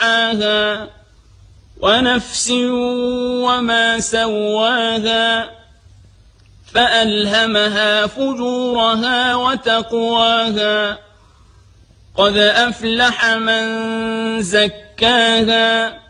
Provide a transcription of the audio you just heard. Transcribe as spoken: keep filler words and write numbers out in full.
دحاها ونفس وما سواها فألهمها فجورها وتقواها قد أفلح من زكاها